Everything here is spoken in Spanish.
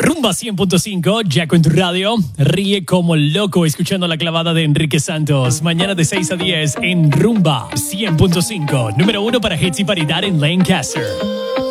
Rumba 100.5, Jaco en tu radio. Ríe como loco escuchando la clavada de Enrique Santos. Mañana de 6 a 10 en Rumba 100.5. Número 1 para hits y paridad en Lancaster.